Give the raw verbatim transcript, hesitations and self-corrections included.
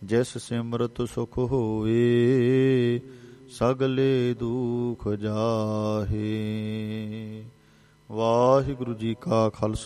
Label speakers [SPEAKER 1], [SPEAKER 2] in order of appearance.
[SPEAKER 1] ਜਿਸ ਸਿਮਰਤ ਸੁਖ ਹੋਏ ਸਗਲੇ ਦੁਖ ਜਾਹੇ। ਵਾਹਿਗੁਰੂ ਜੀ ਕਾ ਖਾਲਸਾ